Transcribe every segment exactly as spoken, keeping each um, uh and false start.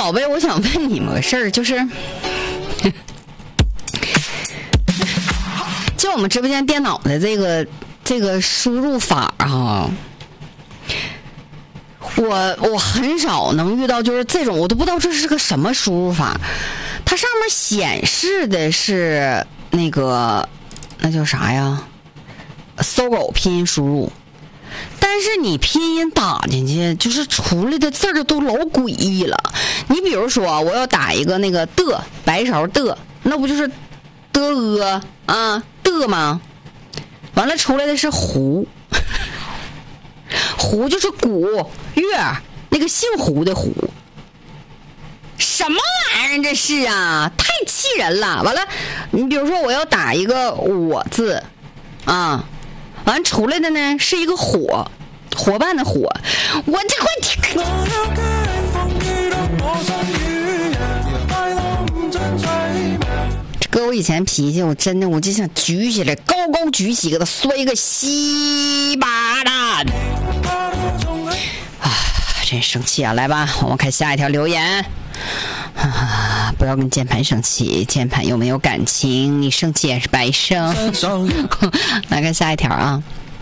宝贝，我想问你们个事儿，就是就我们直播间电脑的这个这个输入法啊，我我很少能遇到就是这种，我都不知道这是个什么输入法。它上面显示的是那个那叫啥呀？搜狗拼音输入。但是你拼音打进去，就是出来的字儿都老诡异了。你比如说，我要打一个那个的白勺的，那不就是的呃啊的吗？完了出来的是胡，胡就是古月那个姓胡的胡。什么玩意儿这是啊？太气人了！完了，你比如说我要打一个我字啊，完出来的呢是一个火。伙伴的伙，我这会这哥我以前脾气，我真的我就想举起来，高高举起，给他摔个稀巴烂。啊，真生气啊！来吧，我们看下一条留言。啊，不要跟键盘生气，键盘又没有感情，你生气也是白生。来看下一条啊。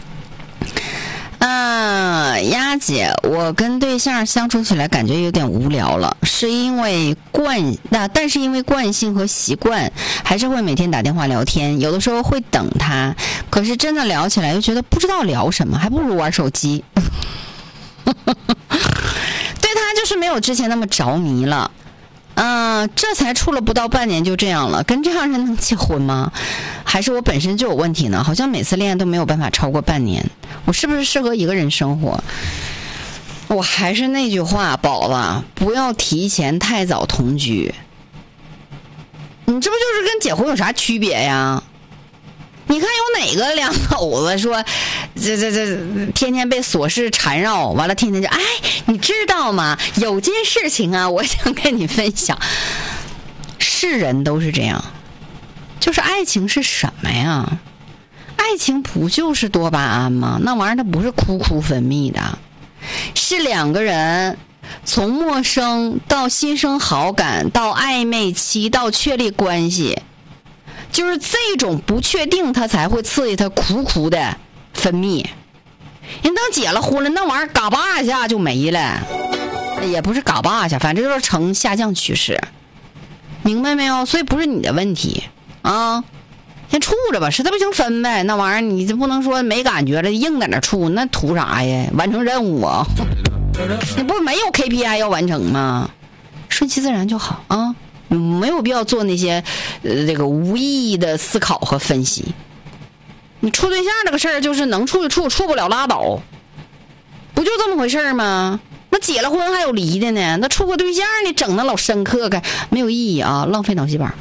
啊，丫姐，我跟对象相处起来感觉有点无聊了，是因为惯那，但是因为惯性和习惯，还是会每天打电话聊天，有的时候会等他，可是真的聊起来又觉得不知道聊什么，还不如玩手机。对他就是没有之前那么着迷了。嗯、呃，这才处了不到半年就这样了，跟这样人能结婚吗？还是我本身就有问题呢？好像每次恋爱都没有办法超过半年，我是不是适合一个人生活？我还是那句话，宝子，不要提前太早同居。你这不就是跟结婚有啥区别呀？你看有哪个两口子说这这这天天被琐事缠绕，完了天天就哎，你知道吗？有件事情啊，我想跟你分享。是人都是这样，就是爱情是什么呀？爱情不就是多巴胺吗？那玩意儿它不是哭哭分泌的，是两个人从陌生到心生好感，到暧昧期，到确立关系。就是这种不确定，它才会刺激它苦苦的分泌。人等结了婚了，那玩意儿嘎巴一下就没了，也不是嘎巴一下，反正就是呈下降趋势，明白没有？所以不是你的问题啊，先处着吧，实在不行分呗。那玩意儿你就不能说没感觉了硬在那处，那图啥呀？完成任务啊？你不是没有 K P I 要完成吗？顺其自然就好啊。没有必要做那些呃这个无意义的思考和分析。你处对象这个事儿就是能处就处，处不了拉倒，不就这么回事吗？那结了婚还有离的呢，那处个对象你整的老深刻干没有意义啊，浪费脑细胞。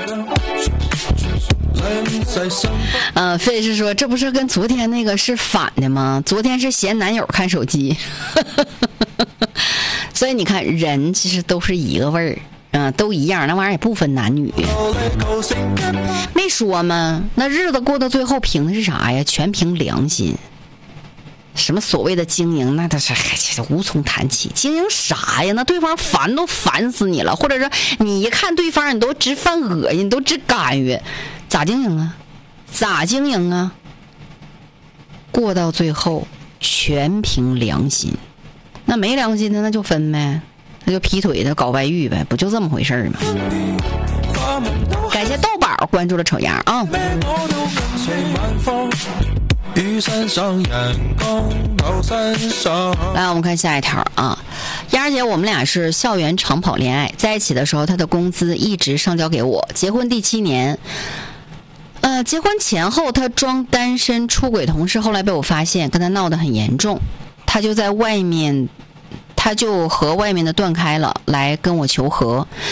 呃，费是说这不是跟昨天那个是反的吗？昨天是嫌男友看手机。所以你看人其实都是一个味儿。嗯，都一样，那玩意儿也不分男女。没说吗？那日子过到最后凭的是啥呀？全凭良心。什么所谓的经营，那他是无从谈起。经营啥呀？那对方烦都烦死你了，或者说你一看对方，你都直犯恶心，你都直干预，咋经营啊？咋经营啊？过到最后全凭良心。那没良心的那就分呗。那就劈腿的搞外遇呗，不就这么回事吗？感谢豆宝关注了丑丫啊！来，我们看下一条啊。丫姐，我们俩是校园长跑恋爱，在一起的时候，他的工资一直上交给我。结婚第七年，呃，结婚前后他装单身出轨同事，后来被我发现，跟他闹得很严重，他就在外面。他就和外面的断开了，来跟我求和。